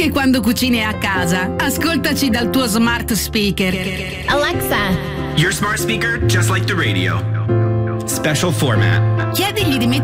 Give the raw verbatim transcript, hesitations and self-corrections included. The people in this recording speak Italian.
anche quando cucini a casa. Ascoltaci dal tuo smart speaker. Alexa, your smart speaker just like the radio. Special format. Chiedigli di mettere